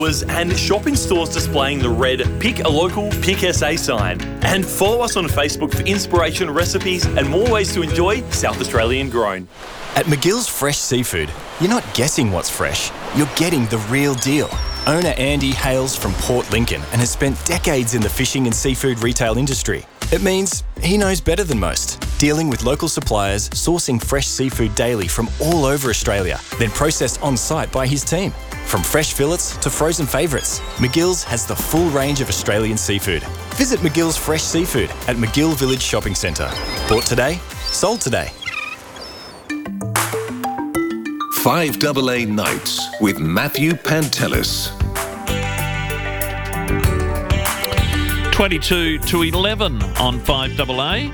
And shop in stores displaying the red Pick a Local, Pick SA sign. And follow us on Facebook for inspiration, recipes and more ways to enjoy South Australian grown. At McGill's Fresh Seafood, you're not guessing what's fresh, you're getting the real deal. Owner Andy hails from Port Lincoln and has spent decades in the fishing and seafood retail industry. It means he knows better than most, dealing with local suppliers, sourcing fresh seafood daily from all over Australia, then processed on-site by his team. From fresh fillets to frozen favourites, McGill's has the full range of Australian seafood. Visit McGill's Fresh Seafood at McGill Village Shopping Centre. Bought today, sold today. 5AA Nights with Matthew Pantelis. 22 to 11 on 5AA.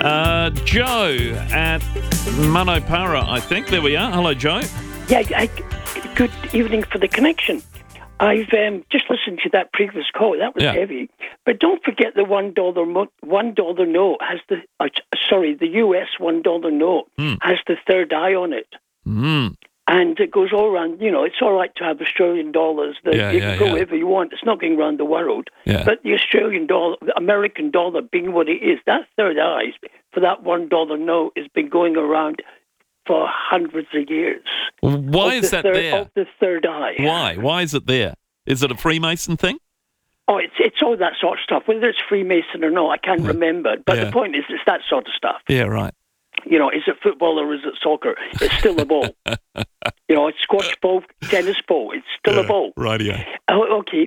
Joe at Manopara, I think. There we are. Hello, Joe. Yeah, good evening for the connection. I've just listened to that previous call. That was heavy. But don't forget the $1 note has the US $1 note has the third eye on it. Mm. And it goes all around, it's all right to have Australian dollars. You can go wherever you want. It's not going around the world. Yeah. But the Australian dollar, the American dollar being what it is, that third eye for that $1 note has been going around for hundreds of years. Why is that there? Of the third eye. Why? Why is it there? Is it a Freemason thing? Oh, it's all that sort of stuff. Whether it's Freemason or not, I can't remember. But the point is, it's that sort of stuff. Yeah, right. Is it football or is it soccer? It's still a ball. It's squash ball, tennis ball. It's still a ball. Right, yeah. Oh, okay.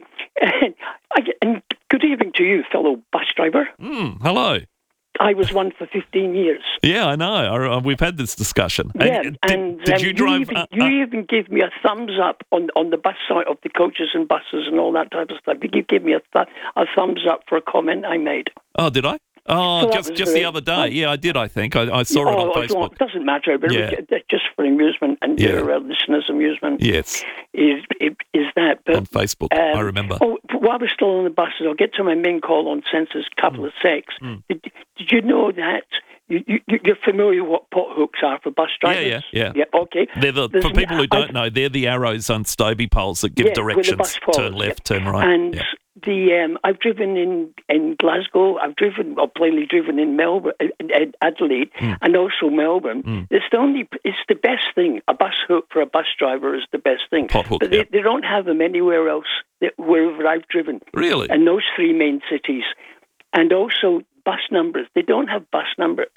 And good evening to you, fellow bus driver. Hello. I was one for 15 years. Yeah, I know. We've had this discussion. Yeah, did you drive? You even gave me a thumbs up on the bus side of the coaches and buses and all that type of stuff. You gave me a thumbs up for a comment I made. Oh, did I? Oh, so just the other day. Yeah, I did, I think. I saw it on Facebook. It doesn't matter, but just for amusement and your listeners' amusement. Yes. Is that. But, on Facebook, I remember. While we're still on the buses, I'll get to my main call on census, couple of secs. Did you know that you're familiar with what pot hooks are for bus drivers? Yeah. Okay. They're for people who don't know, they're the arrows on Stobie poles that give directions. Turn left, turn right. And I've driven in Glasgow. I've plainly driven in Melbourne, Adelaide, and also Melbourne. It's the best thing. A bus hook for a bus driver is the best thing. Pot hook, but they don't have them anywhere else wherever I've driven. Really? In those three main cities, and also bus numbers. They don't have bus numbers.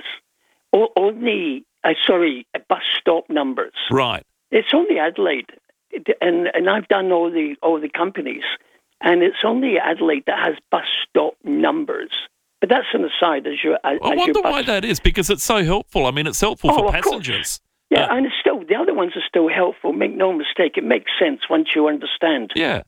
Only bus stop numbers. Right. It's only Adelaide, and I've done all the companies. And it's only Adelaide that has bus stop numbers. But that's an aside. I wonder why that is, because it's so helpful. I mean, it's helpful for passengers. Yeah, and the other ones are still helpful. Make no mistake. It makes sense once you understand. Yeah.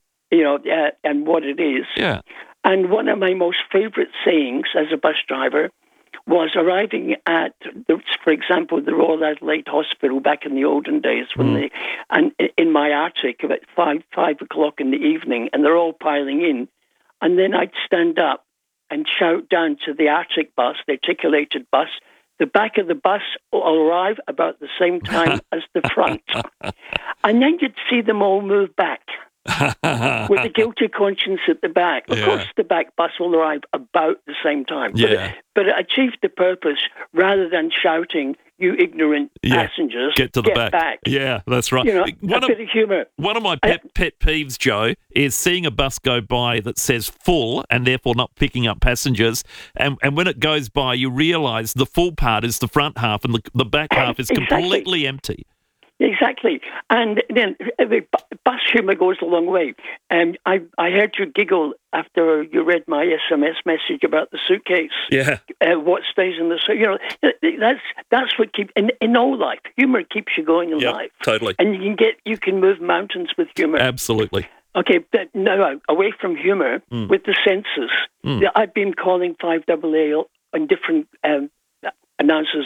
And what it is. Yeah. And one of my most favourite sayings as a bus driver was arriving at, for example, the Royal Adelaide Hospital back in the olden days and in my Arctic about 5 o'clock in the evening, and they're all piling in, and then I'd stand up and shout down to the Arctic bus, the articulated bus, the back of the bus will arrive about the same time as the front, and then you'd see them all move back. With a guilty conscience at the back. Of course, the back bus will arrive about the same time. But it achieved the purpose rather than shouting, "You ignorant passengers, get to the back." Yeah, that's right. A bit of humour. One of my pet peeves, Joe, is seeing a bus go by that says full and therefore not picking up passengers. And when it goes by, you realise the full part is the front half and the back half is completely empty. Exactly. And then bus humour goes a long way. And I heard you giggle after you read my SMS message about the suitcase. Yeah. What stays in the suitcase. That's what keeps, in all life, humour keeps you going in life. Totally. And you can move mountains with humour. Absolutely. Okay, but now away from humour, with the census, I've been calling 5AA on different announcers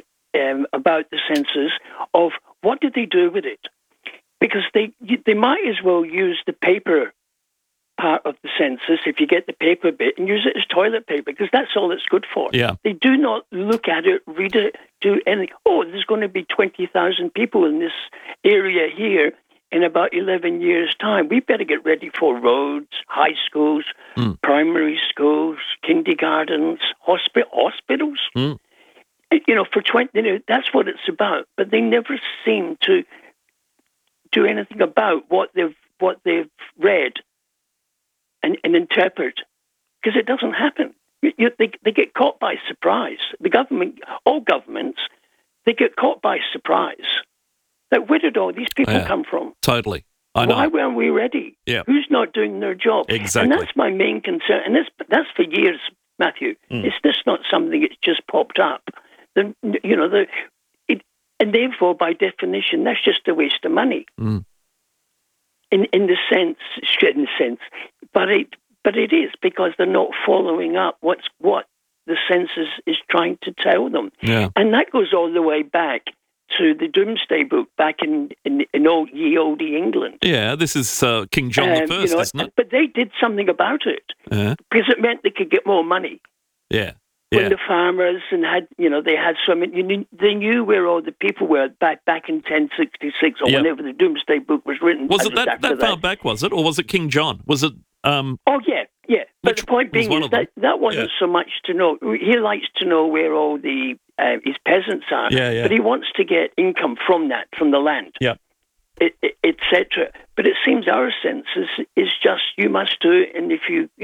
about the census of what do they do with it? Because they might as well use the paper part of the census, if you get the paper bit, and use it as toilet paper, because that's all it's good for. Yeah. They do not look at it, read it, do anything. Oh, there's going to be 20,000 people in this area here in about 11 years' time, we better get ready for roads, high schools, primary schools, kindergartens, hospitals. For 20, that's what it's about. But they never seem to do anything about what they've read and interpret, because it doesn't happen. They get caught by surprise. The government, all governments, they get caught by surprise. Like, where did all these people come from? Totally. I know. Why weren't we ready? Yeah. Who's not doing their job? Exactly. And that's my main concern. And that's for years, Matthew. It's just not something that's just popped up. And therefore, by definition, that's just a waste of money. In the sense, but it is, because they're not following up what the census is trying to tell them. Yeah. And that goes all the way back to the Doomsday Book back in old England. Yeah, this is King John I, isn't it? But they did something about it because it meant they could get more money. Yeah. When the farmers they had some, they knew where all the people were back in 1066 or whenever the Doomsday Book was written. Was it that far back? Was it, or was it King John? Was it? Oh yeah. But the point being is that wasn't so much to know. He likes to know where all the his peasants are. Yeah. But he wants to get income from the land. Yeah. Etc. But it seems our census is just, you must do it, and if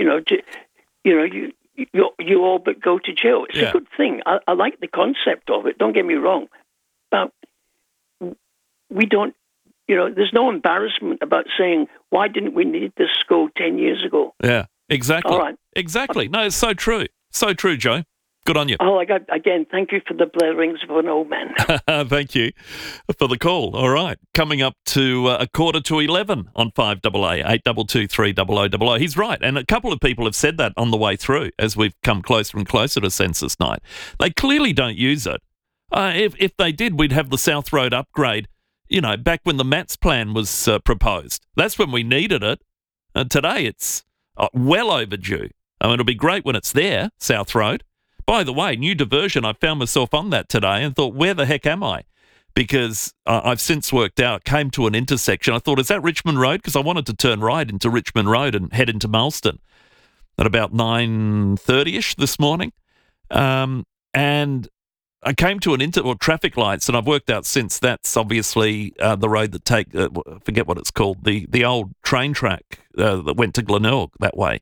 you all but go to jail. It's a good thing. I like the concept of it. Don't get me wrong, but we don't. There's no embarrassment about saying, why didn't we need this school 10 years ago? Yeah, exactly. All right. Exactly. No, it's so true. So true, Joe. Good on you. Oh, again, thank you for the blatherings of an old man. Thank you for the call. All right. Coming up to 11:15 on 5AA, 822 30000. He's right. And a couple of people have said that on the way through as we've come closer and closer to census night. They clearly don't use it. If they did, we'd have the South Road upgrade, back when the MATS plan was proposed. That's when we needed it. Today it's well overdue. It'll be great when it's there, South Road. By the way, new diversion, I found myself on that today and thought, where the heck am I? Because I've since worked out, came to an intersection. I thought, is that Richmond Road? Because I wanted to turn right into Richmond Road and head into Marsden at about 9:30ish this morning. And I came to traffic lights, and I've worked out since that's obviously the road that I forget what it's called, the old train track that went to Glenelg that way.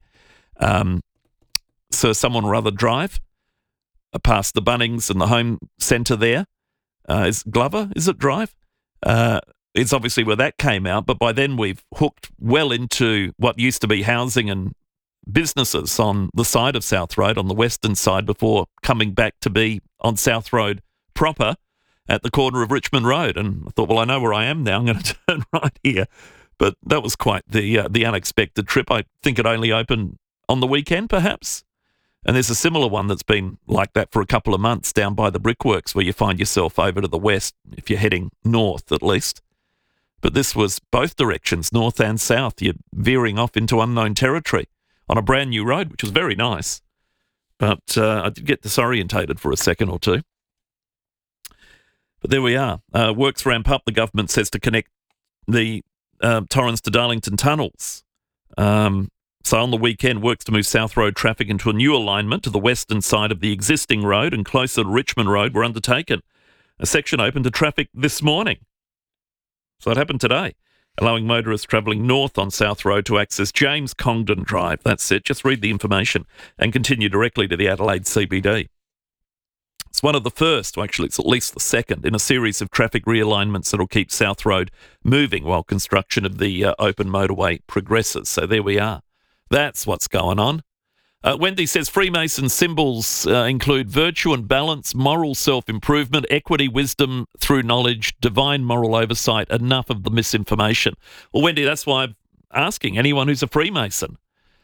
So someone or other drive past the Bunnings and the home centre there. Is Glover, is it Drive? It's obviously where that came out, but by then we've hooked well into what used to be housing and businesses on the side of South Road, on the western side, before coming back to be on South Road proper at the corner of Richmond Road. And I thought, well, I know where I am now. I'm going to turn right here. But that was quite the unexpected trip. I think it only opened on the weekend, perhaps. And there's a similar one that's been like that for a couple of months down by the Brickworks, where you find yourself over to the west, if you're heading north at least. But this was both directions, north and south. You're veering off into unknown territory on a brand new road, which was very nice. But I did get disorientated for a second or two. But there we are. Works ramp up, the government says, to connect the Torrens to Darlington tunnels. So on the weekend, works to move South Road traffic into a new alignment to the western side of the existing road and closer to Richmond Road were undertaken. A section opened to traffic this morning. So it happened today, allowing motorists travelling north on South Road to access James Congdon Drive. That's it. Just read the information and continue directly to the Adelaide CBD. It's one of the first, well, actually it's at least the second, in a series of traffic realignments that will keep South Road moving while construction of the open motorway progresses. So there we are. That's what's going on. Wendy says Freemason symbols include virtue and balance, moral self-improvement, equity, wisdom through knowledge, divine moral oversight. Enough of the misinformation. Well, Wendy, that's why I'm asking anyone who's a Freemason,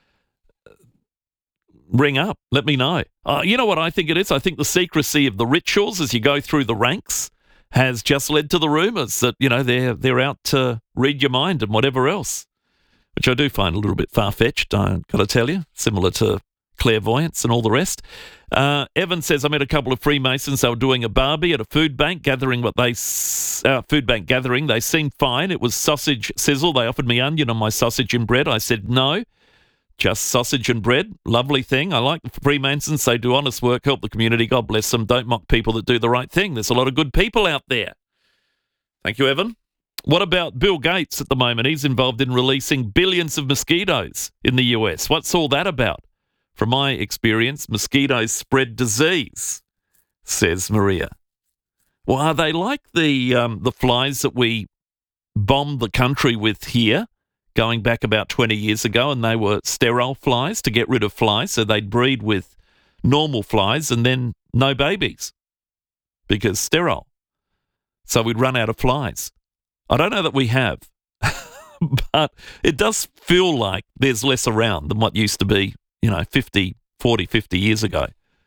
ring up, let me know. You know what I think it is? I think the secrecy of the rituals as you go through the ranks has just led to the rumours that, they're out to read your mind and whatever else, which I do find a little bit far-fetched, I've got to tell you, similar to clairvoyance and all the rest. Evan says, I met a couple of Freemasons. They were doing a barbie at a food bank gathering. They seemed fine. It was sausage sizzle. They offered me onion on my sausage and bread. I said no, just sausage and bread. Lovely thing. I like the Freemasons. They do honest work, help the community. God bless them. Don't mock people that do the right thing. There's a lot of good people out there. Thank you, Evan. What about Bill Gates at the moment? He's involved in releasing billions of mosquitoes in the US. What's all that about? From my experience, mosquitoes spread disease, says Maria. Well, are they like the flies that we bombed the country with here, going back about 20 years ago, and they were sterile flies to get rid of flies, so they'd breed with normal flies and then no babies because sterile. So we'd run out of flies. I don't know that we have, but it does feel like there's less around than what used to be, 50 years ago.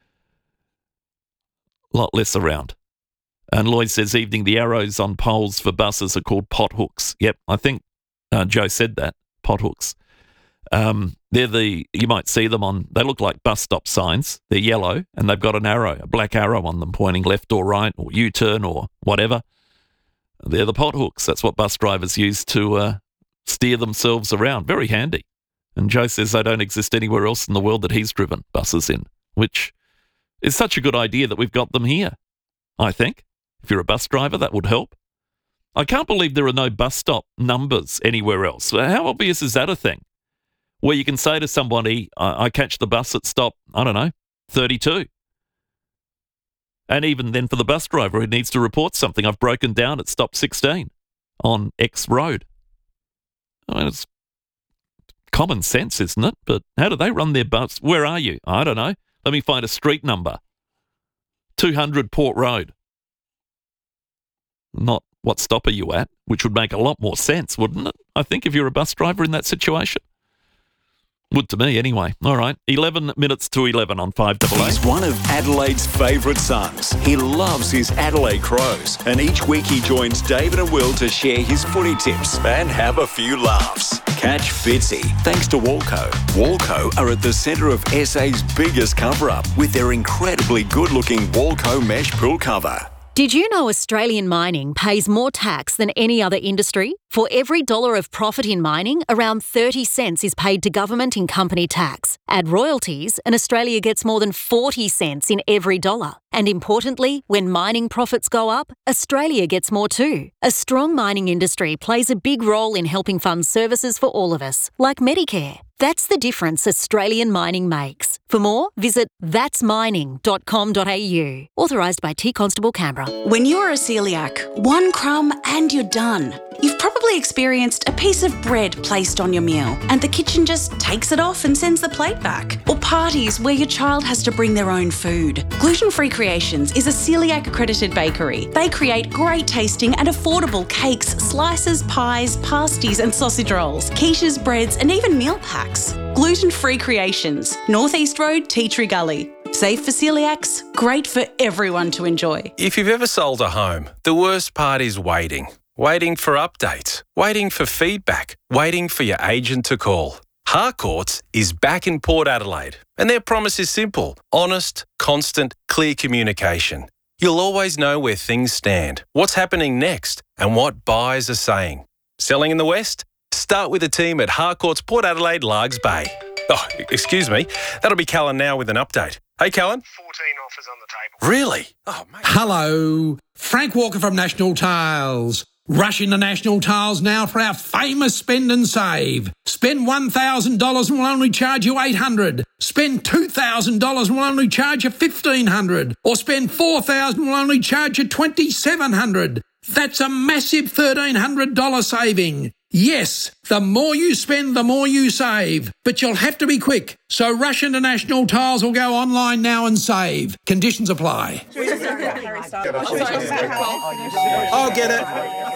A lot less around. And Lloyd says, evening, the arrows on poles for buses are called pot hooks. Yep, I think Joe said that, pot hooks. You might see them they look like bus stop signs. They're yellow and they've got a black arrow on them pointing left or right or U-turn or whatever. They're the pot hooks. That's what bus drivers use to steer themselves around. Very handy. And Joe says they don't exist anywhere else in the world that he's driven buses in, which is such a good idea that we've got them here, I think. If you're a bus driver, that would help. I can't believe there are no bus stop numbers anywhere else. How obvious is that a thing? Where you can say to somebody, I catch the bus at stop, 32. And even then for the bus driver who needs to report something, I've broken down at stop 16 on X road. It's common sense, isn't it? But how do they run their bus? Where are you? I don't know. Let me find a street number. 200 Port Road. Not what stop are you at, which would make a lot more sense, wouldn't it? I think if you're a bus driver in that situation. Would to me, anyway. All right, 11 minutes to 11 on 5AA. He's one of Adelaide's favourite sons. He loves his Adelaide Crows, and each week he joins David and Will to share his footy tips and have a few laughs. Catch Fitzy, thanks to Walco. Walco are at the centre of SA's biggest cover-up with their incredibly good-looking Walco mesh pool cover. Did you know Australian mining pays more tax than any other industry? For every $1 of profit in mining, around 30 cents is paid to government in company tax. Add royalties, and Australia gets more than 40 cents in every dollar. And importantly, when mining profits go up, Australia gets more too. A strong mining industry plays a big role in helping fund services for all of us, like Medicare. That's the difference Australian mining makes. For more, visit thatsmining.com.au. Authorised by T Constable Canberra. When you're a celiac, one crumb and you're done. You've probably experienced a piece of bread placed on your meal and the kitchen just takes it off and sends the plate back. Or parties where your child has to bring their own food. Gluten Free Creations is a celiac accredited bakery. They create great tasting and affordable cakes, slices, pies, pasties and sausage rolls, quiches, breads and even meal packs. Gluten Free Creations, North East Road, Tea Tree Gully. Safe for celiacs, great for everyone to enjoy. If you've ever sold a home, the worst part is waiting. Waiting for updates, waiting for feedback, waiting for your agent to call. Harcourts is back in Port Adelaide, and their promise is simple: honest, constant, clear communication. You'll always know where things stand, what's happening next, and what buyers are saying. Selling in the West? Start with the team at Harcourts Port Adelaide, Largs Bay. Oh, excuse me. That'll be Callan now with an update. Hey, Callan. 14 offers on the table. Really? Oh, mate. Hello. Frank Walker from National Tiles. Rush into National Tiles now for our famous spend and save. Spend $1,000 and we'll only charge you $800. Spend $2,000 and we'll only charge you $1,500. Or spend $4,000 and we'll only charge you $2,700. That's a massive $1,300 saving. Yes, the more you spend, the more you save. But you'll have to be quick. So rush into National Tiles or go online now and save. Conditions apply. I'll get it.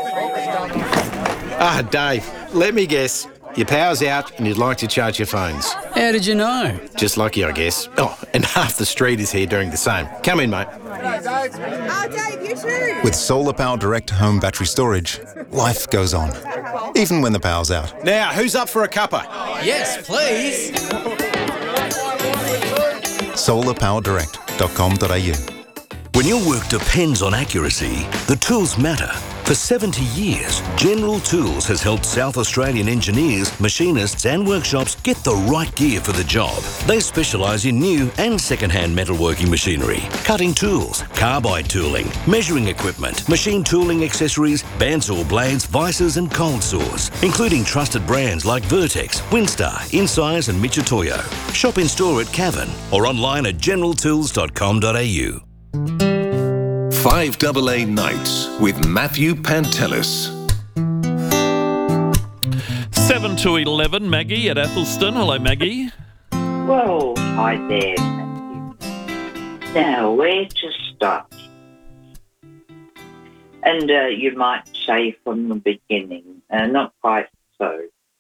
Dave, let me guess. Your power's out and you'd like to charge your phones. How did you know? Just lucky, I guess. Oh, and half the street is here doing the same. Come in, mate. Dave, you too. With Solar Power Direct Home Battery Storage, life goes on, even when the power's out. Now, who's up for a cuppa? Yes, please. solarpowerdirect.com.au. When your work depends on accuracy, the tools matter. For 70 years, General Tools has helped South Australian engineers, machinists and workshops get the right gear for the job. They specialise in new and second-hand metalworking machinery, cutting tools, carbide tooling, measuring equipment, machine tooling accessories, bandsaw blades, vices and cold saws, including trusted brands like Vertex, Winstar, Insize and Mitutoyo. Shop in store at Cavan or online at generaltools.com.au. 5AA Nights with Matthew Pantelis. 7 to 11, Maggie at Athelston. Hello, Maggie. Well, hi there, Matthew. Now, where to start? And you might say from the beginning, not quite so.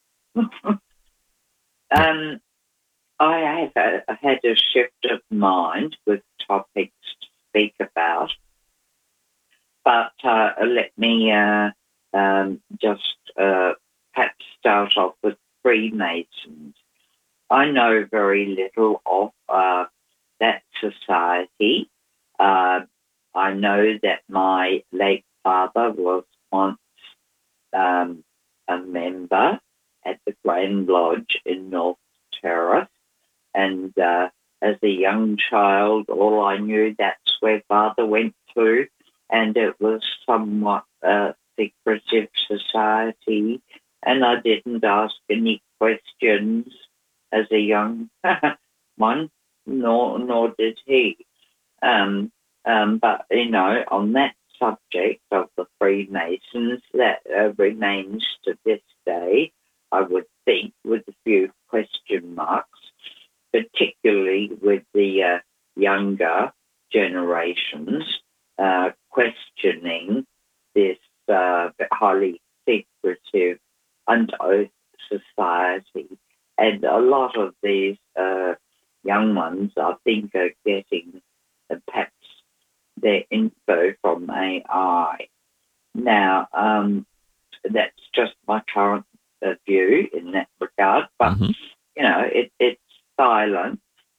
I have had a shift of mind with topics to speak about. But let me just perhaps start off with Freemasons. I know very little of that society. I know that my late father was once a member at the Grand Lodge in North Terrace. And as a young child, all I knew that's where Father went to. And it was somewhat a secretive society, and I didn't ask any questions as a young one, nor did he. But, you know, on that subject of the Freemasons, that remains to this day, I would think, with a few question marks, particularly with the younger generations, questioning this highly secretive under oath society. And a lot of these young ones, I think, are getting perhaps their info from AI. Now, that's just my current view in that regard. But, you know, it's silent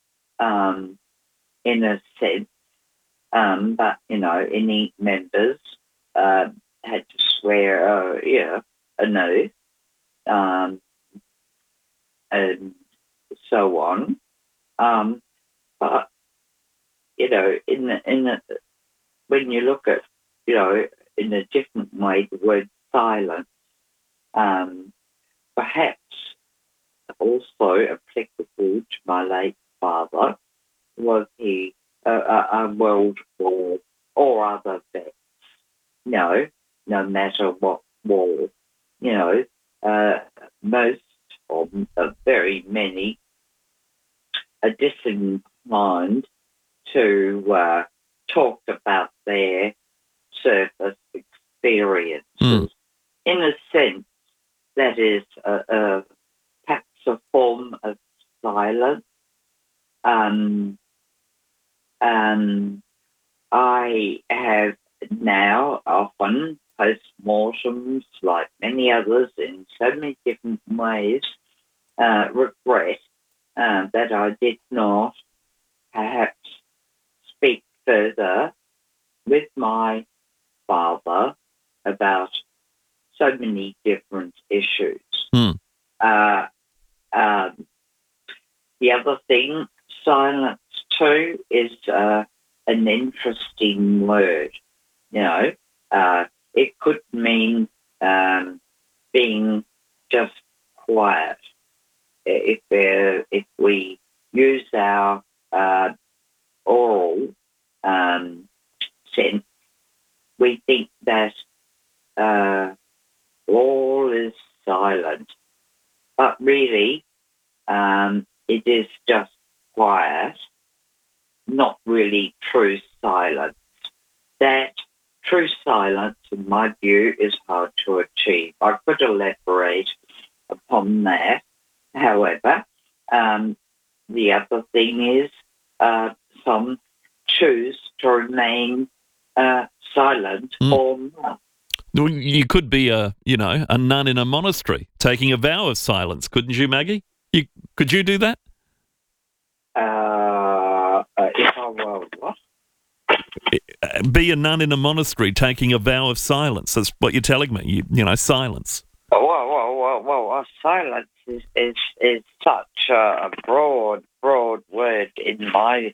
in a sense. But, you know, any members had to swear, an oath, and so on. But, you know, when you look at, you know, in a different way, the word silence, perhaps also applicable to my late father, was he a World War or other vets? No matter what war. You know, most or very many are disinclined to talk about their service experiences. In a sense, that is perhaps a form of silence. I have now often post-mortems, like many others in so many different ways, regret that I did not perhaps speak further with my father about so many different issues. The other thing, silence too, is an interesting word. You know, it could mean being just quiet. If we use our oral sense, we think that all is silent, but really it is just quiet, not really true silence. That true silence, in my view, is hard to achieve. I could elaborate upon that. However, the other thing is some choose to remain silent or not. Well, you could be a nun in a monastery taking a vow of silence, couldn't you, Maggie? Could you do that? If I were what? Be a nun in a monastery taking a vow of silence. That's what you're telling me. You know, silence. Well, silence is such a broad word in my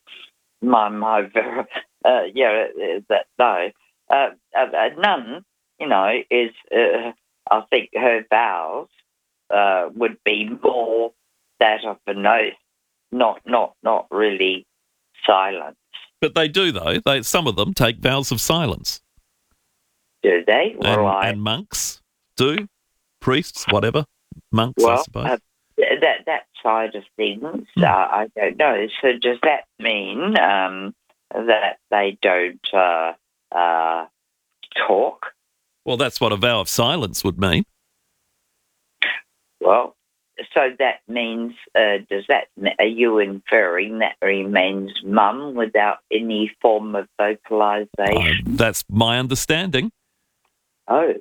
that no. A nun, you know, is I think her vows would be more that of an oath, not really silence. But they do, though. Some of them take vows of silence. Do they? And monks do. Priests, whatever. Monks, I suppose. That side of things, I don't know. So does that mean that they don't talk? Well, that's what a vow of silence would mean. Well, so that means, are you inferring that remains mum without any form of vocalisation? That's my understanding. Oh.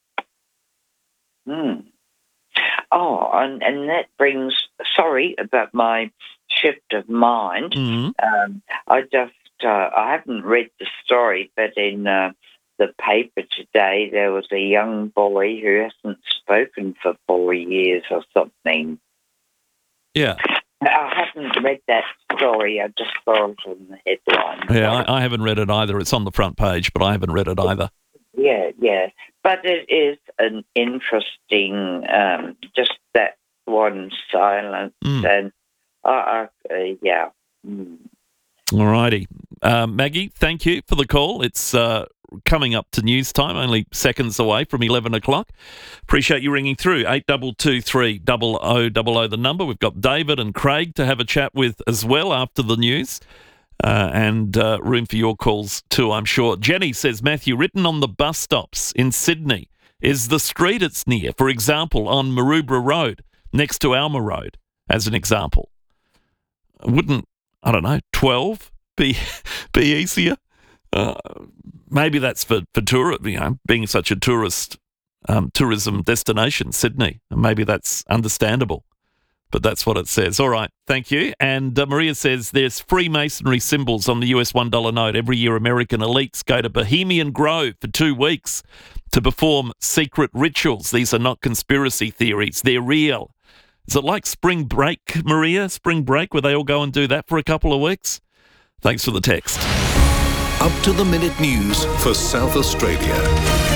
Oh, and that brings, sorry about my shift of mind. Mm-hmm. I haven't read the story, but in the paper today, there was a young boy who hasn't spoken for 4 years or something. Yeah. I haven't read that story. I just saw it on the headline. Yeah, I haven't read it either. It's on the front page, but I haven't read it either. Yeah. But it is an interesting, just that one silence. And, yeah. All righty. Maggie, thank you for the call. It's coming up to news time, only seconds away from 11 o'clock. Appreciate you ringing through. 8223 0000 the number. We've got David and Craig to have a chat with as well after the news. And room for your calls too, I'm sure. Jenny says, Matthew, written on the bus stops in Sydney is the street it's near. For example, on Maroubra Road, next to Alma Road, as an example. Wouldn't, 12 be easier? Maybe that's for being such a tourism destination, Sydney. Maybe that's understandable. But that's what it says. All right, thank you. And Maria says there's Freemasonry symbols on the US $1 note. Every year American elites go to Bohemian Grove for 2 weeks to perform secret rituals. These are not conspiracy theories. They're real. Is it like spring break, Maria? Spring break, where they all go and do that for a couple of weeks? Thanks for the text. Up-to-the-minute news for South Australia.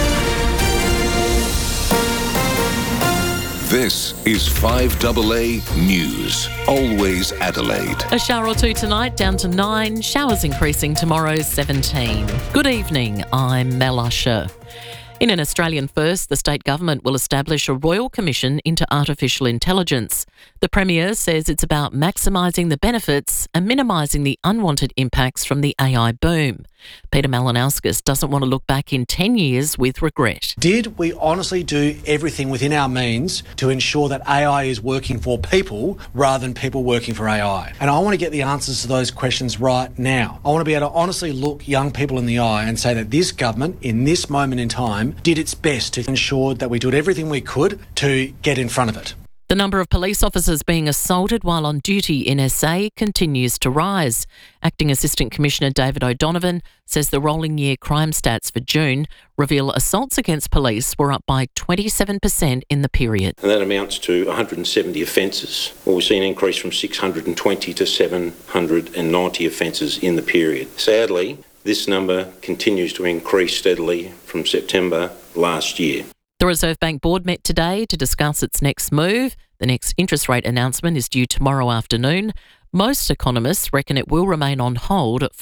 This is 5AA News, always Adelaide. A shower or two tonight, down to 9. Showers increasing tomorrow, 17. Good evening, I'm Mel Usher. In an Australian first, the state government will establish a royal commission into artificial intelligence. The Premier says it's about maximising the benefits and minimising the unwanted impacts from the AI boom. Peter Malinauskas doesn't want to look back in 10 years with regret. Did we honestly do everything within our means to ensure that AI is working for people rather than people working for AI? And I want to get the answers to those questions right now. I want to be able to honestly look young people in the eye and say that this government, in this moment in time, did its best to ensure that we did everything we could to get in front of it. The number of police officers being assaulted while on duty in SA continues to rise. Acting Assistant Commissioner David O'Donovan says the rolling year crime stats for June reveal assaults against police were up by 27% in the period. And that amounts to 170 offences. Well, we've seen an increase from 620 to 790 offences in the period. Sadly, this number continues to increase steadily from September last year. The Reserve Bank Board met today to discuss its next move. The next interest rate announcement is due tomorrow afternoon. Most economists reckon it will remain on hold at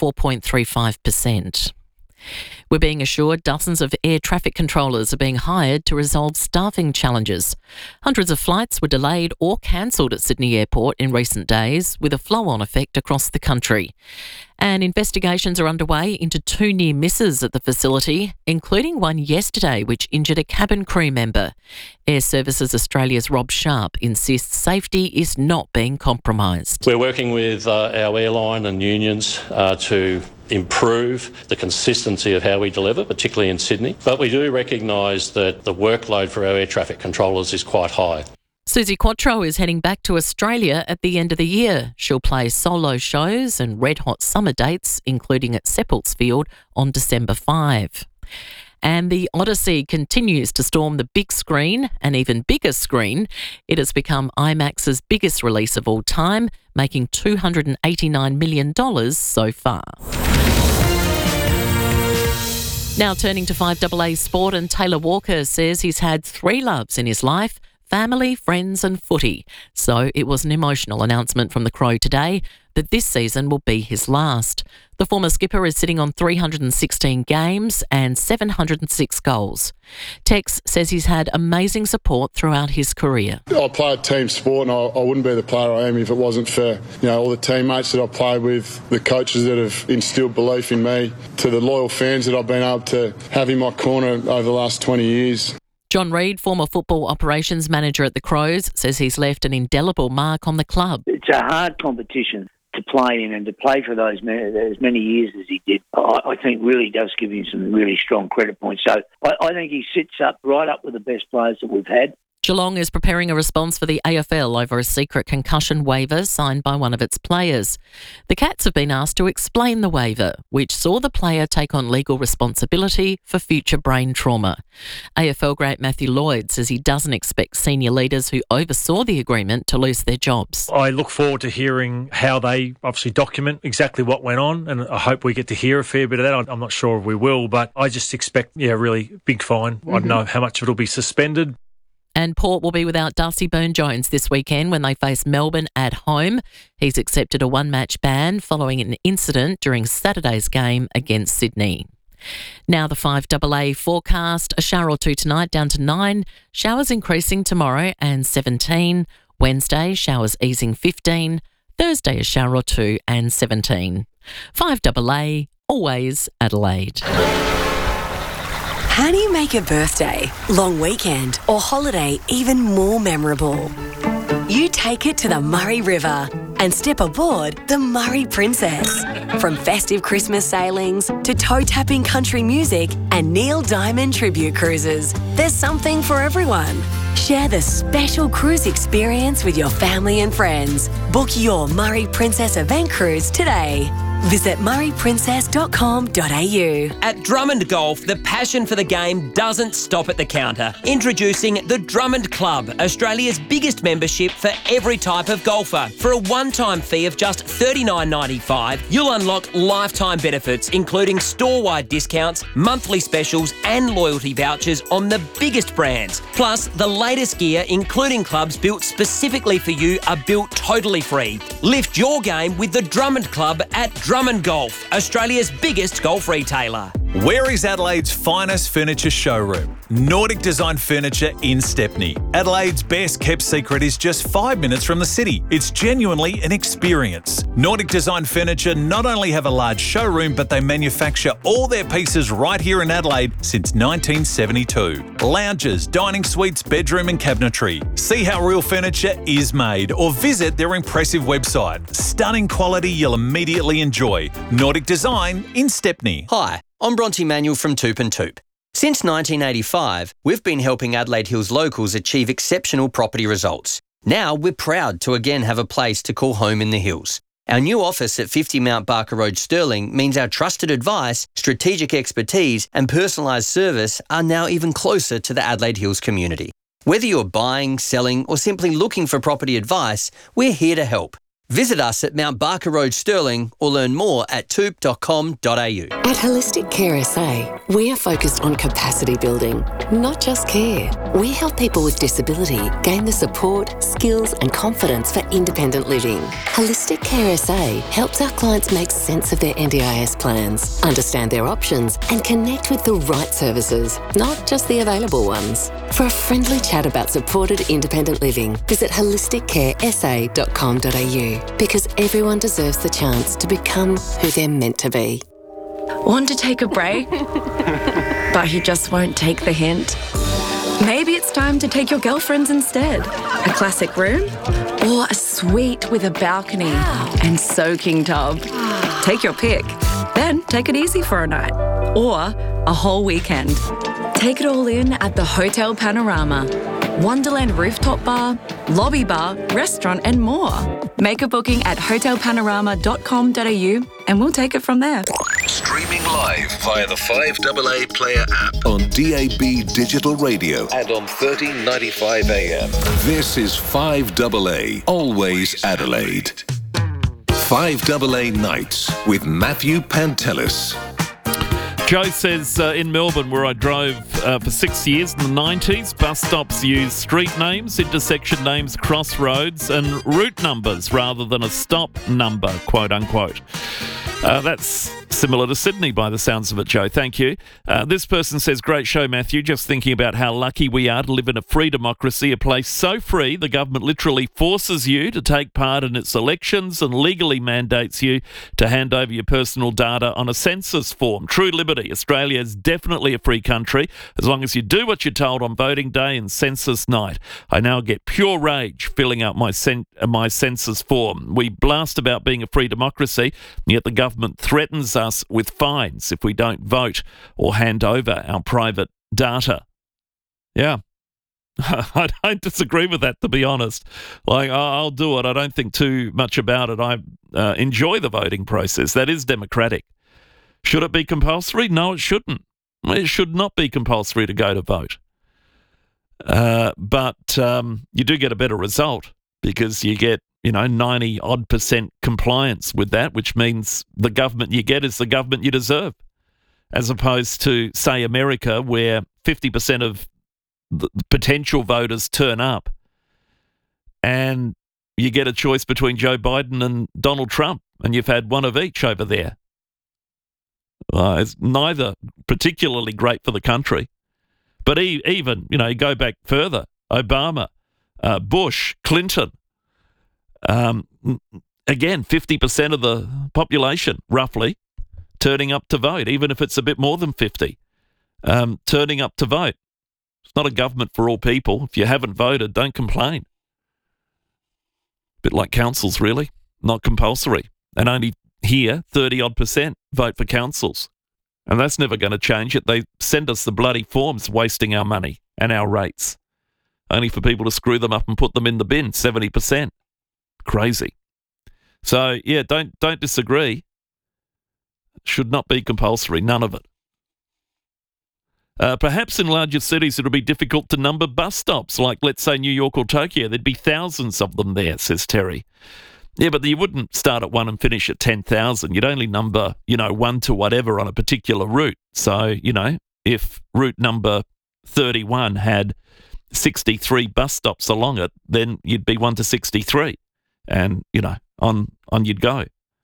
4.35%. We're being assured dozens of air traffic controllers are being hired to resolve staffing challenges. Hundreds of flights were delayed or cancelled at Sydney Airport in recent days, with a flow-on effect across the country. And investigations are underway into 2 near misses at the facility, including one yesterday which injured a cabin crew member. Air Services Australia's Rob Sharp insists safety is not being compromised. We're working with our airline and unions to improve the consistency of how we deliver, particularly in Sydney. But we do recognise that the workload for our air traffic controllers is quite high. Suzi Quatro is heading back to Australia at the end of the year. She'll play solo shows and red-hot summer dates, including at Seppeltsfield on December 5. And the Odyssey continues to storm the big screen, an even bigger screen. It has become IMAX's biggest release of all time, making $289 million so far. Now turning to 5AA Sport, and Taylor Walker says he's had 3 loves in his life: family, friends and footy. So it was an emotional announcement from the Crow today that this season will be his last. The former skipper is sitting on 316 games and 706 goals. Tex says he's had amazing support throughout his career. I play a team sport, and I wouldn't be the player I am if it wasn't for all the teammates that I played with, the coaches that have instilled belief in me, to the loyal fans that I've been able to have in my corner over the last 20 years. John Reid, former football operations manager at the Crows, says he's left an indelible mark on the club. It's a hard competition to play in, and to play for as many years as he did, I think really does give him some really strong credit points. So I think he sits right up with the best players that we've had. Geelong is preparing a response for the AFL over a secret concussion waiver signed by one of its players. The Cats have been asked to explain the waiver, which saw the player take on legal responsibility for future brain trauma. AFL great Matthew Lloyd says he doesn't expect senior leaders who oversaw the agreement to lose their jobs. I look forward to hearing how they obviously document exactly what went on, and I hope we get to hear a fair bit of that. I'm not sure if we will, but I just expect a really big fine. I don't know how much of it will be suspended. And Port will be without Darcy Byrne-Jones this weekend when they face Melbourne at home. He's accepted a 1-match ban following an incident during Saturday's game against Sydney. Now the 5AA forecast: a shower or two tonight, down to 9. Showers increasing tomorrow and 17. Wednesday, showers easing 15. Thursday, a shower or two and 17. 5AA, always Adelaide. How do you make a birthday, long weekend or holiday even more memorable? You take it to the Murray River and step aboard the Murray Princess. From festive Christmas sailings to toe-tapping country music and Neil Diamond tribute cruises, there's something for everyone. Share the special cruise experience with your family and friends. Book your Murray Princess event cruise today. Visit murrayprincess.com.au. At Drummond Golf, the passion for the game doesn't stop at the counter. Introducing the Drummond Club, Australia's biggest membership for every type of golfer. For a one-time fee of just $39.95, you'll unlock lifetime benefits, including store-wide discounts, monthly specials and loyalty vouchers on the biggest brands. Plus, the latest gear, including clubs built specifically for you, are built totally free. Lift your game with the Drummond Club at Drummond Golf, Australia's biggest golf retailer. Where is Adelaide's finest furniture showroom? Nordic Design Furniture in Stepney. Adelaide's best kept secret is just 5 minutes from the city. It's genuinely an experience. Nordic Design Furniture not only have a large showroom, but they manufacture all their pieces right here in Adelaide since 1972. Lounges, dining suites, bedroom and cabinetry. See how real furniture is made or visit their impressive website. Stunning quality you'll immediately enjoy. Nordic Design in Stepney. Hi, I'm Bronte Manuel from Toop and Toop. Since 1985, we've been helping Adelaide Hills locals achieve exceptional property results. Now we're proud to again have a place to call home in the hills. Our new office at 50 Mount Barker Road, Stirling, means our trusted advice, strategic expertise and personalised service are now even closer to the Adelaide Hills community. Whether you're buying, selling or simply looking for property advice, we're here to help. Visit us at Mount Barker Road, Stirling, or learn more at toop.com.au. At Holistic Care SA, we are focused on capacity building, not just care. We help people with disability gain the support, skills and confidence for independent living. Holistic Care SA helps our clients make sense of their NDIS plans, understand their options and connect with the right services, not just the available ones. For a friendly chat about supported independent living, visit holisticcaresa.com.au. Because everyone deserves the chance to become who they're meant to be. Want to take a break? But he just won't take the hint? Maybe it's time to take your girlfriends instead. A classic room? Or a suite with a balcony and soaking tub? Take your pick. Then take it easy for a night. Or a whole weekend. Take it all in at the Hotel Panorama. Wonderland Rooftop Bar, lobby bar, restaurant and more. Make a booking at hotelpanorama.com.au and we'll take it from there. Streaming live via the 5AA Player app on DAB Digital Radio and on 1395 AM. This is 5AA, always Adelaide. 5AA Nights with Matthew Pantelis. Joe says in Melbourne, where I drove for 6 years in the 90s, bus stops use street names, intersection names, crossroads and route numbers rather than a stop number, quote unquote. That's similar to Sydney by the sounds of it, Joe. Thank you. This person says, great show, Matthew. Just thinking about how lucky we are to live in a free democracy, a place so free the government literally forces you to take part in its elections and legally mandates you to hand over your personal data on a census form. True liberty. Australia is definitely a free country as long as you do what you're told on voting day and census night. I now get pure rage filling out my census form. We blast about being a free democracy, yet the government threatens us with fines if we don't vote or hand over our private data. Yeah. I don't disagree with that, to be honest. Like, I'll do it. I don't think too much about it. I enjoy the voting process. That is democratic. Should it be compulsory? No, it shouldn't. It should not be compulsory to go to vote. But you do get a better result because you get 90-odd% compliance with that, which means the government you get is the government you deserve, as opposed to, say, America, where 50% of the potential voters turn up and you get a choice between Joe Biden and Donald Trump, and you've had one of each over there. It's neither particularly great for the country. But even, you go back further, Obama, Bush, Clinton, again, 50% of the population, roughly, turning up to vote, even if it's a bit more than 50, turning up to vote. It's not a government for all people. If you haven't voted, don't complain. A bit like councils, really, not compulsory. And only here, 30-odd% vote for councils. And that's never going to change it. They send us the bloody forms wasting our money and our rates, only for people to screw them up and put them in the bin, 70%. Crazy. So, yeah, don't disagree. Should not be compulsory, none of it. Perhaps in larger cities it'll be difficult to number bus stops, like, let's say, New York or Tokyo. There'd be thousands of them there, says Terry. Yeah, but you wouldn't start at 1 and finish at 10,000. You'd only number, 1 to whatever on a particular route. So, if route number 31 had 63 bus stops along it, then you'd be 1 to 63. And, on you'd go.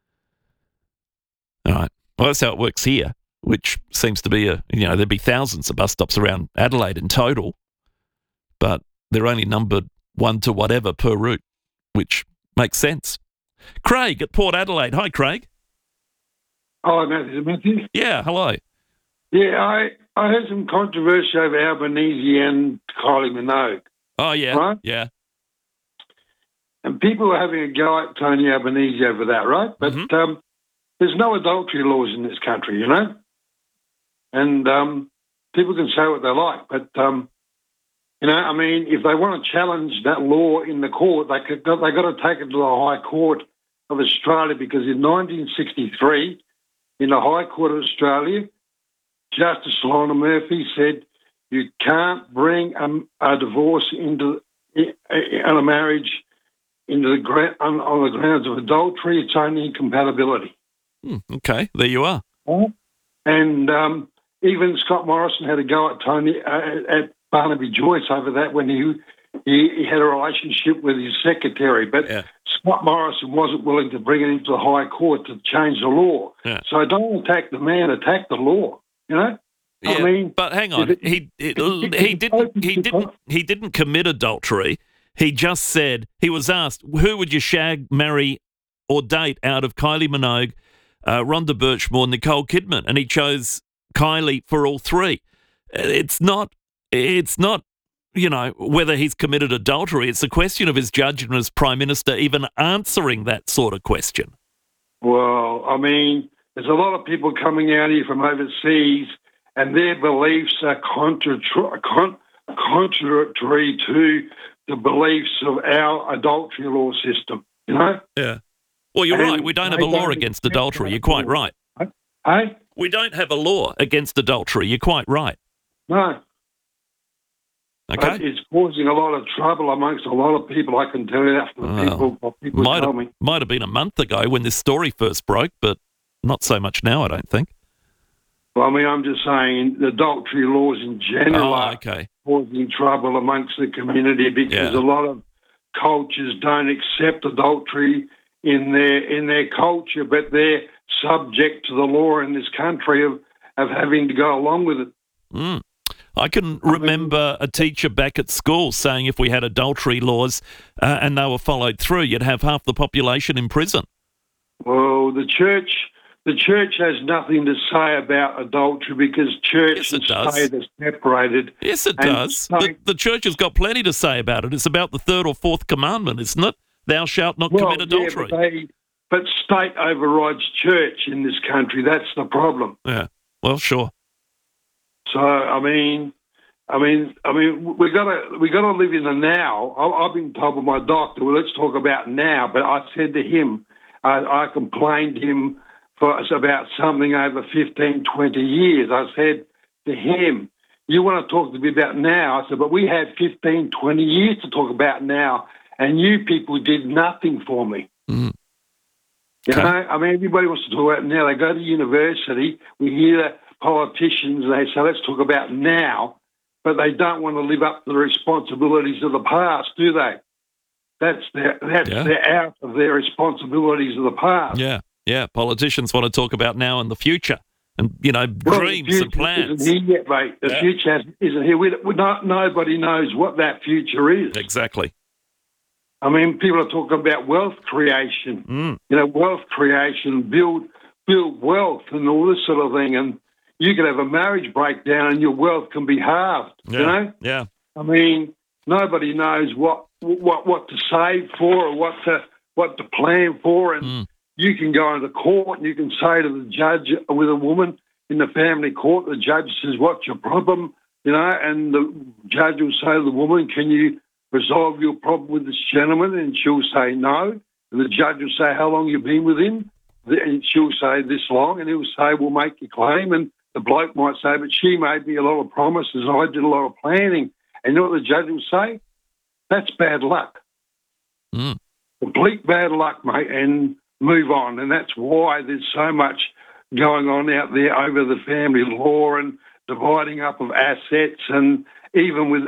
All right. Well, that's how it works here, which seems to be there'd be thousands of bus stops around Adelaide in total, but they're only numbered 1 to whatever per route, which makes sense. Craig at Port Adelaide. Hi, Craig. Hello, Matthew. Yeah, hello. Yeah, I heard some controversy over Albanese and Kylie Minogue. Oh, yeah. Right? Yeah. And people were having a go at Tony Albanese over that, right? But there's no adultery laws in this country, And people can say what they like, but, if they want to challenge that law in the court, they got to take it to the High Court of Australia, because in 1963, in the High Court of Australia, Justice Lionel Murphy said you can't bring a divorce into a marriage on the grounds of adultery. It's only incompatibility. Okay, there you are. And even Scott Morrison had a go at Tony at Barnaby Joyce over that when he had a relationship with his secretary, but Scott Morrison wasn't willing to bring it into the High Court to change the law. Yeah. So don't attack the man, attack the law. Yeah, but hang on, he didn't commit adultery. He just said, he was asked, who would you shag, marry, or date out of Kylie Minogue, Rhonda Birchmore, Nicole Kidman, and he chose Kylie for all three. It's not, whether he's committed adultery. It's a question of his judgment as Prime Minister even answering that sort of question. Well, there's a lot of people coming out here from overseas and their beliefs are contradictory to the beliefs of our adultery law system, you know? Yeah. Well, you're right. We don't have a law against adultery. You're quite right. Hey? We don't have a law against adultery. You're quite right. No. Okay. But it's causing a lot of trouble amongst a lot of people, I can tell you that from people tell me. Might have been a month ago when this story first broke, but not so much now, I don't think. Well, I mean, I'm just saying the adultery laws in general are okay. causing trouble amongst the community because a lot of cultures don't accept adultery in their culture, but they're subject to the law in this country of having to go along with it. Mm. I can remember a teacher back at school saying if we had adultery laws and they were followed through, you'd have half the population in prison. Well, the church has nothing to say about adultery because church and state are separated. Yes, it does. The church has got plenty to say about it. It's about the third or fourth commandment, isn't it? Thou shalt not commit adultery. Yeah, but state overrides church in this country. That's the problem. Yeah. Well, sure. So I mean, we got to live in the now. I've been told by my doctor, well, let's talk about now. But I said to him, I complained to him about something over 15, 20 years. I said to him, you want to talk to me about now? I said, but we had 15, 20 years to talk about now, and you people did nothing for me. Mm. You know, I mean, everybody wants to talk about now. They go to university, we hear politicians, they say, let's talk about now, but they don't want to live up to the responsibilities of the past, do they? They're out of their responsibilities of the past. Yeah. Yeah, politicians want to talk about now and the future and, dreams and plans. The future isn't here yet, mate. The future isn't here. Nobody knows what that future is. Exactly. I mean, people are talking about wealth creation. Mm. Wealth creation, build wealth and all this sort of thing. And you could have a marriage breakdown and your wealth can be halved, you know? Yeah. I mean, nobody knows what to save for or what to plan for. And you can go into court and you can say to the judge with a woman in the family court, the judge says, what's your problem? And the judge will say to the woman, can you resolve your problem with this gentleman? And she'll say no. And the judge will say, how long you been with him? And she'll say this long. And he'll say, we'll make your claim. And the bloke might say, but she made me a lot of promises. I did a lot of planning. And you know what the judge will say? That's bad luck. Mm. Complete bad luck, mate, and move on. And that's why there's so much going on out there over the family law and dividing up of assets, and even with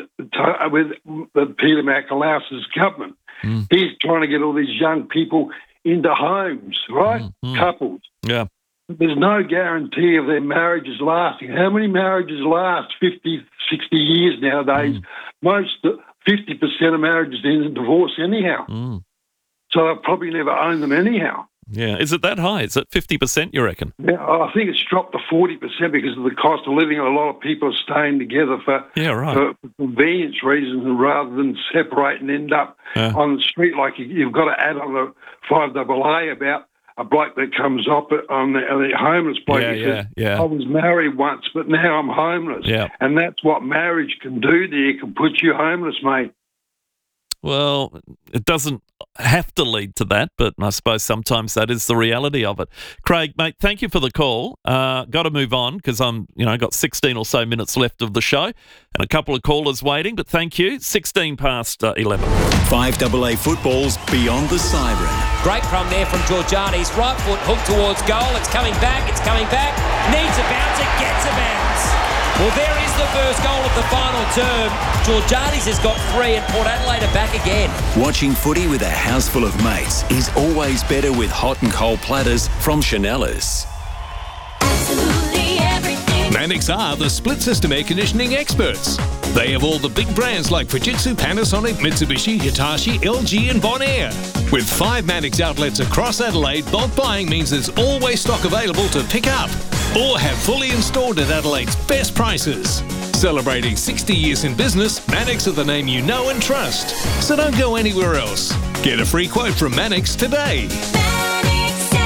Peter McAlouse's government. He's trying to get all these young people into homes, right? Couples. Yeah. There's no guarantee of their marriages lasting. How many marriages last 50, 60 years nowadays? Most 50% of marriages end in divorce anyhow. So they'll probably never own them anyhow. Yeah. Is it that high? Is it 50%, you reckon? Yeah, I think it's dropped to 40% because of the cost of living. A lot of people are staying together for convenience reasons rather than separate and end up on the street. Like you've got to add on the 5AA about a bloke that comes up on the homeless bloke. Says, I was married once, but now I'm homeless. Yeah. And that's what marriage can do to you. It can put you homeless, mate. Well, it doesn't have to lead to that, but I suppose sometimes that is the reality of it. Craig, mate, thank you for the call. Got to move on because I'm, got 16 or so minutes left of the show and a couple of callers waiting, but thank you. 16 past 11. 5AA football's Beyond the Siren. Great crumb there from Georgiades. Right foot hooked towards goal. It's coming back. Needs a bounce. It gets a bounce. Well, there is the first goal of the final term. Georgiades has got 3 and Port Adelaide are back again. Watching footy with a house full of mates is always better with hot and cold platters from Chanellas. Absolutely everything. Mannix are the split system air conditioning experts. They have all the big brands like Fujitsu, Panasonic, Mitsubishi, Hitachi, LG and Bonaire. With 5 Mannix outlets across Adelaide, bulk buying means there's always stock available to pick up or have fully installed at Adelaide's best prices. Celebrating 60 years in business, Mannix are the name you know and trust. So don't go anywhere else. Get a free quote from Mannix today. Mannix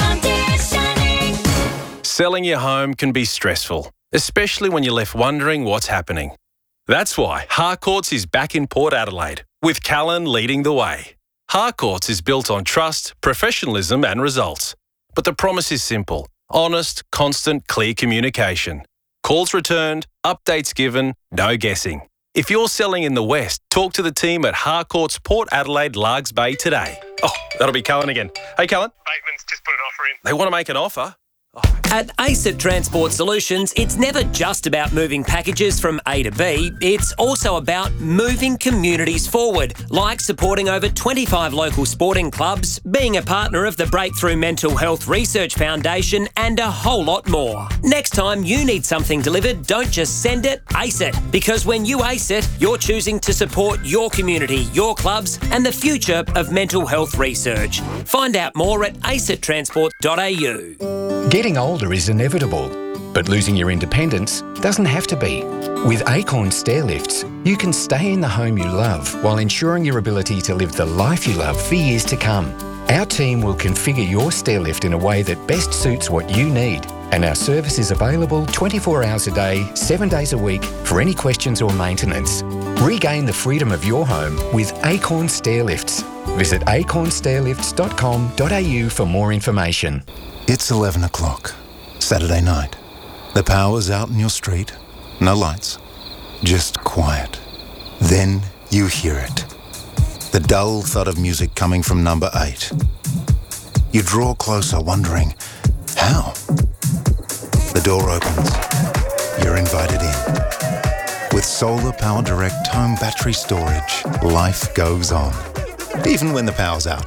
Air Conditioning. Selling your home can be stressful, especially when you're left wondering what's happening. That's why Harcourts is back in Port Adelaide. with Callan leading the way. Harcourts is built on trust, professionalism and results. But the promise is simple: honest, constant, clear communication. Calls returned, updates given, no guessing. If you're selling in the West, talk to the team at Harcourts Port Adelaide Largs Bay today. Oh, that'll be Callan again. Hey, Callan. Bateman's just put an offer in. They want to make an offer? At ACET Transport Solutions, it's never just about moving packages from A to B. It's also about moving communities forward, like supporting over 25 local sporting clubs, being a partner of the Breakthrough Mental Health Research Foundation, and a whole lot more. Next time you need something delivered, don't just send it, ace it. Because when you ace it, you're choosing to support your community, your clubs, and the future of mental health research. Find out more at acettransport.au. Getting older is inevitable, but losing your independence doesn't have to be. With Acorn Stairlifts, you can stay in the home you love while ensuring your ability to live the life you love for years to come. Our team will configure your stairlift in a way that best suits what you need, and our service is available 24 hours a day, 7 days a week for any questions or maintenance. Regain the freedom of your home with Acorn Stairlifts. Visit acornstairlifts.com.au for more information. It's 11 o'clock, Saturday night. The power's out in your street, no lights, just quiet. Then you hear it. The dull thud of music coming from number 8. You draw closer, wondering, how? The door opens. You're invited in. With Solar Power Direct home battery storage, life goes on. Even when the power's out.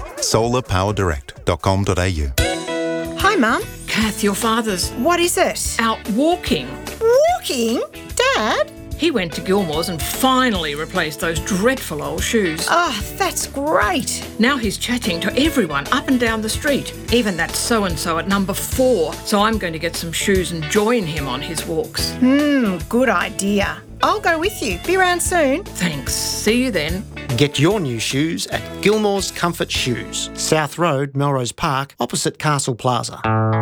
solarpowerdirect.com.au. Hi, Mum. Kath, your father's... What is it? Out walking. Walking? Dad? He went to Gilmore's and finally replaced those dreadful old shoes. Oh, that's great. Now he's chatting to everyone up and down the street, even that so-and-so at number 4. So I'm going to get some shoes and join him on his walks. Good idea. I'll go with you. Be around soon. Thanks. See you then. Get your new shoes at Gilmore's Comfort Shoes, South Road, Melrose Park, opposite Castle Plaza.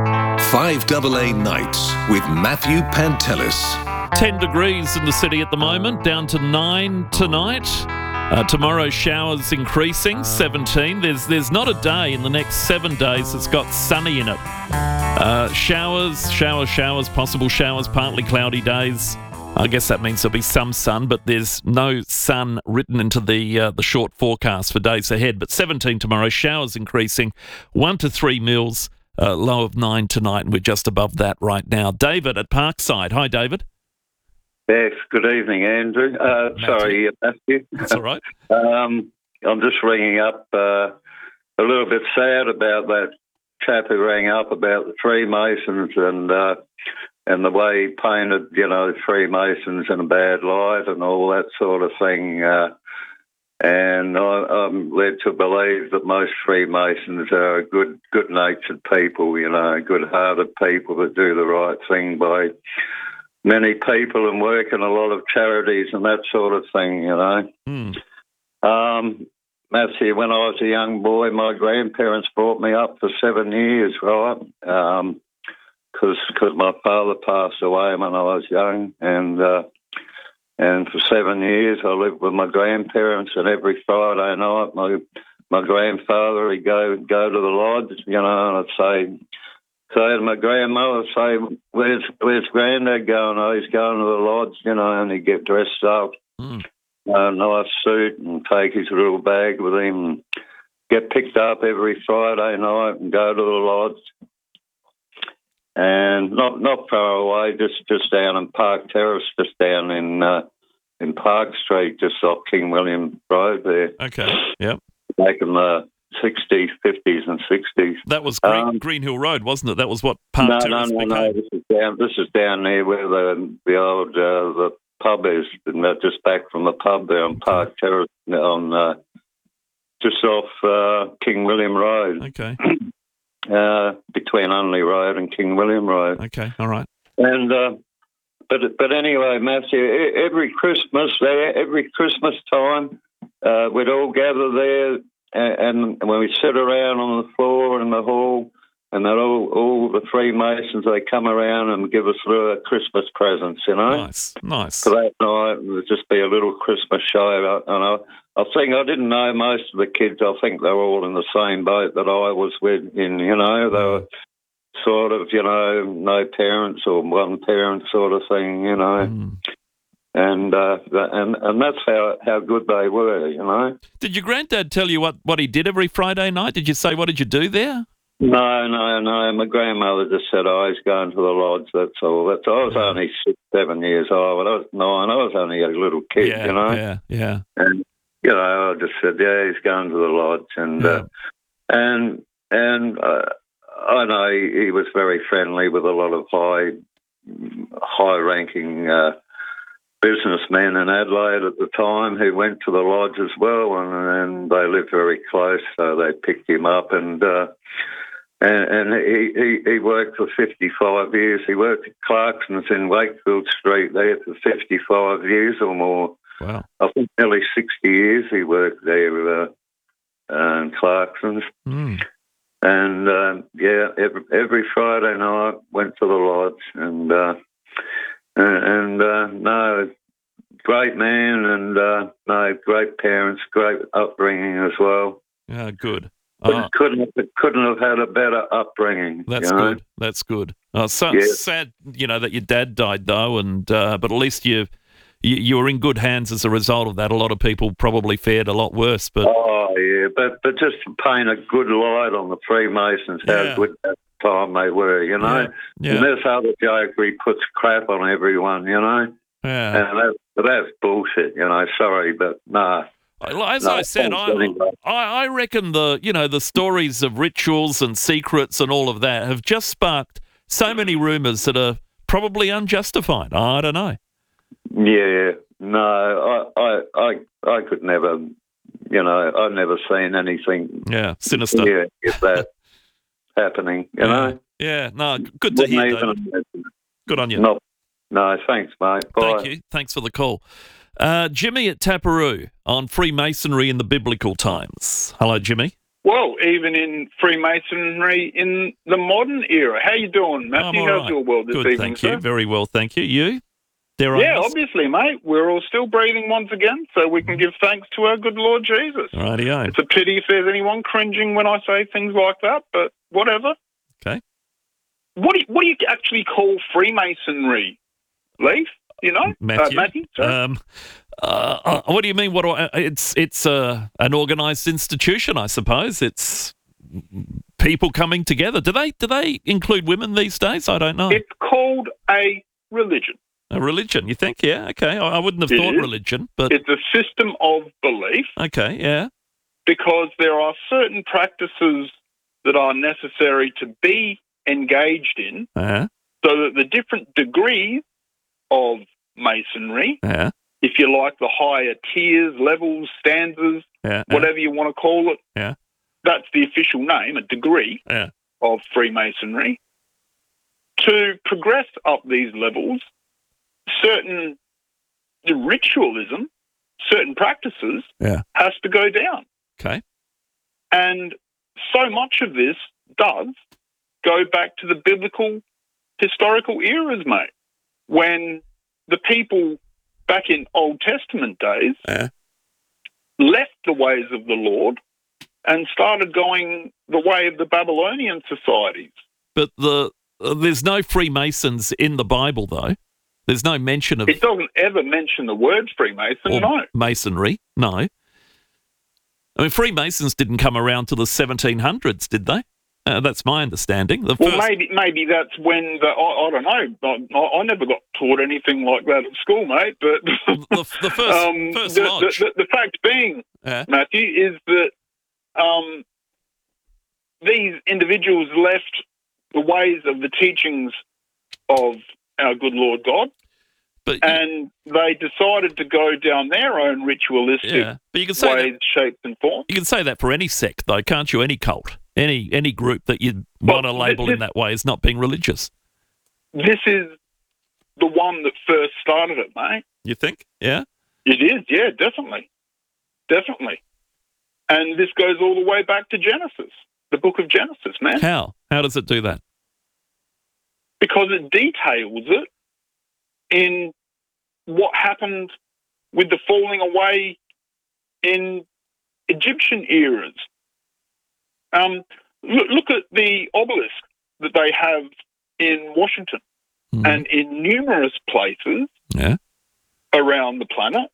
5AA Nights with Matthew Pantelis. 10 degrees in the city at the moment, down to 9 tonight. Tomorrow, showers increasing, 17. There's not a day in the next 7 days that's got sunny in it. Showers, possible showers, partly cloudy days. I guess that means there'll be some sun, but there's no sun written into the short forecast for days ahead. But 17 tomorrow, showers increasing, 1 to 3 mils, low of 9 tonight, and we're just above that right now. David at Parkside. Hi, David. Yes, good evening, Andrew. Sorry, Matthew. That's all right. I'm just ringing up a little bit sad about that chap who rang up about the Freemasons and the way he painted, the Freemasons in a bad light and all that sort of thing. And I'm led to believe that most Freemasons are good-natured people, good-hearted people that do the right thing by many people and work in a lot of charities and that sort of thing, Matthew, when I was a young boy, my grandparents brought me up for 7 years, right? Because my father passed away when I was young, and for 7 years I lived with my grandparents, and every Friday night my grandfather, he'd go to the lodge, and I'd say to my grandmother, where's Granddad going? Oh, he's going to the lodge, and he'd get dressed up, a nice suit, and take his little bag with him, and get picked up every Friday night and go to the lodge. And not far away, just down in Park Terrace, just down in Park Street, just off King William Road there. Okay, yep. Back in the 60s, 50s and 60s. That was Green Hill Road, wasn't it? That was what Park Terrace became? No. This is down there where the old the pub is, and just back from the pub there on Park Terrace, on just off King William Road. Okay. Between Unley Road and King William Road. Okay, all right. And but anyway, Matthew, every Christmas time, we'd all gather there, and when we sit around on the floor in the hall, and that all the Freemasons, they come around and give us little Christmas presents, you know. Nice. So that night, there'd just be a little Christmas show. And I think I didn't know most of the kids. I think they were all in the same boat that I was in, you know. They were sort of, you know, no parents or one parent sort of thing, you know. And that's how good they were, you know. Did your granddad tell you what he did every Friday night? Did you say, what did you do there? No. My grandmother just said, he's going to the lodge, that's all. I was only 6, 7 years old. I was 9. I was only a little kid, you know. Yeah. And, you know, I just said, he's going to the lodge. And I know he was very friendly with a lot of high-ranking businessmen in Adelaide at the time who went to the lodge as well, and they lived very close, so they picked him up, and he worked for 55 years. He worked at Clarkson's in Wakefield Street there for 55 years or more. Wow. I think nearly 60 years he worked there in Clarkson's. And, every Friday night went to the lodge, and no, great man, and no, great parents, great upbringing as well. Yeah, good. Couldn't have had a better upbringing. That's good. That's good. Sad, you know, that your dad died though, and but at least you were in good hands as a result of that. A lot of people probably fared a lot worse. But but just to paint a good light on the Freemasons, how good at the time they were, you know. Yeah. And this other joker, he puts crap on everyone, you know. Yeah. And that's bullshit, you know. Sorry, but nah. As I said, I reckon the stories of rituals and secrets and all of that have just sparked so many rumours that are probably unjustified. I don't know. Yeah, no, I could never, you know, I've never seen anything. Yeah, sinister. Yeah, if that happening, you know. Yeah, no, good to hear, David. Good on you. No, thanks, mate. Bye. Thank you. Thanks for the call. Jimmy at Taparoo on Freemasonry in the Biblical Times. Hello, Jimmy. Well, even in Freemasonry in the modern era. How you doing, Matthew? How's your world this evening, thank sir? you. Very well, thank you. You? Obviously, mate. We're all still breathing once again, so we can give thanks to our good Lord Jesus. Rightio. It's a pity if there's anyone cringing when I say things like that, but whatever. Okay. What do you actually call Freemasonry, Leif? You know, Matthew. Sorry. What do you mean? It's an organised institution, I suppose. It's people coming together. Do they include women these days? I don't know. It's called a religion. A religion, you think? Yeah, okay. I wouldn't have thought religion, but it's a system of belief. Okay, yeah. Because there are certain practices that are necessary to be engaged in, so that the different degrees of Masonry, if you like, the higher tiers, levels, stanzas, whatever you want to call it, that's the official name, a degree of Freemasonry. To progress up these levels, certain ritualism, certain practices has to go down. Okay. And so much of this does go back to the biblical historical eras, mate, when the people back in Old Testament days left the ways of the Lord and started going the way of the Babylonian societies. But there's no Freemasons in the Bible, though. There's no mention of... It doesn't ever mention the word Freemason, no. Masonry, no. I mean, Freemasons didn't come around to the 1700s, did they? That's my understanding. Maybe that's when I don't know. I never got taught anything like that at school, mate. But the first lodge. The fact being, Matthew, is that these individuals left the ways of the teachings of our good Lord God, and they decided to go down their own ritualistic ways, shapes, and forms. You can say that for any sect, though, can't you? Any cult. Any group that you want to label in that way as not being religious. This is the one that first started it, mate. You think? Yeah? It is, yeah, definitely. Definitely. And this goes all the way back to Genesis. the book of Genesis, man. How? How does it do that? Because it details it in what happened with the falling away in Egyptian eras. Look at the obelisk that they have in Washington and in numerous places around the planet.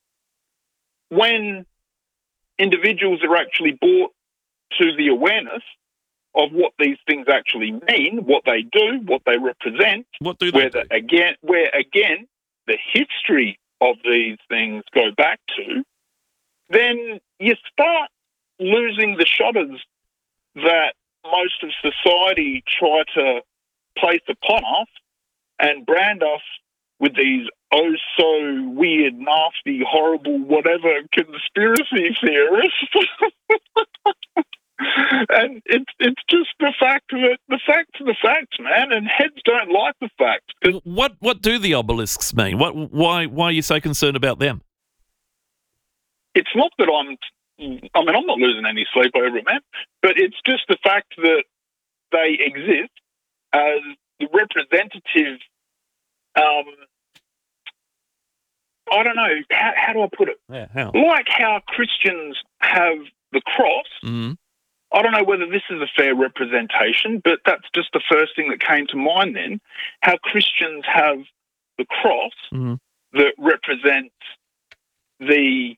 When individuals are actually brought to the awareness of what these things actually mean, what they do, what they represent, what do they where again the history of these things go back to, then you start losing the shudders that most of society try to place upon us and brand us with these oh so weird, nasty, horrible, whatever conspiracy theorists. And it's just the fact of it. The facts are the facts, man, and heads don't like the facts. What do the obelisks mean? Why are you so concerned about them? It's not that I'm not losing any sleep over it, man, but it's just the fact that they exist as the representative, I don't know, how do I put it? Yeah, how? Like how Christians have the cross. Mm-hmm. I don't know whether this is a fair representation, but that's just the first thing that came to mind then. How Christians have the cross that represents the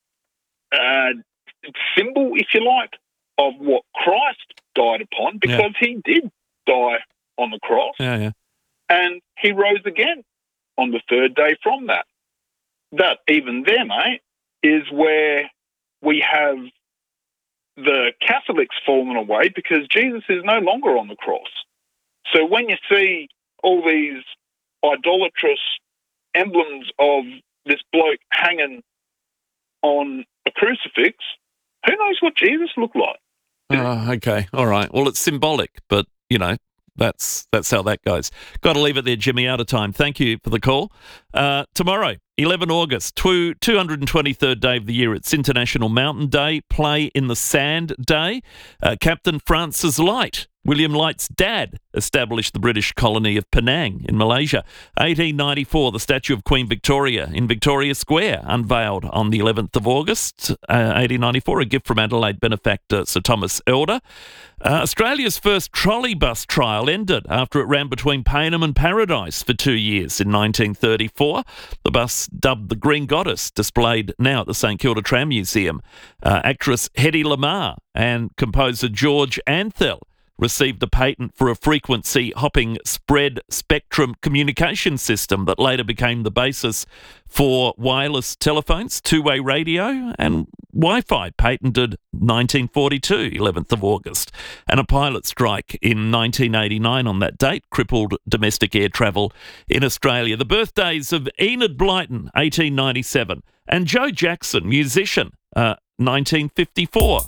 symbol, if you like, of what Christ died upon, because he did die on the cross. Yeah. And he rose again on the third day from that. That even there, mate, is where we have the Catholics fallen away because Jesus is no longer on the cross. So when you see all these idolatrous emblems of this bloke hanging on a crucifix, who knows what Jesus looked like? Okay, all right. Well, it's symbolic, but, you know, that's how that goes. Got to leave it there, Jimmy, out of time. Thank you for the call. Tomorrow, 11 August, 223rd day of the year. It's International Mountain Day, Play in the Sand Day. Captain Francis Light, William Light's dad, established the British colony of Penang in Malaysia. 1894, the statue of Queen Victoria in Victoria Square, unveiled on the 11th of August, 1894, a gift from Adelaide benefactor Sir Thomas Elder. Australia's first trolley bus trial ended after it ran between Payneham and Paradise for 2 years in 1934. The bus, dubbed the Green Goddess, displayed now at the St Kilda Tram Museum. Actress Hedy Lamarr and composer George Antheil received a patent for a frequency-hopping spread spectrum communication system that later became the basis for wireless telephones, two-way radio and Wi-Fi, patented 1942, 11th of August. And a pilot strike in 1989 on that date crippled domestic air travel in Australia. The birthdays of Enid Blyton, 1897, and Joe Jackson, musician, 1954.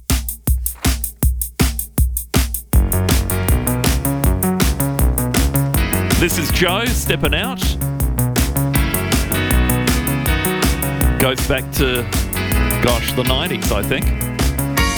This is Joe stepping out. Goes back to, the 90s, I think.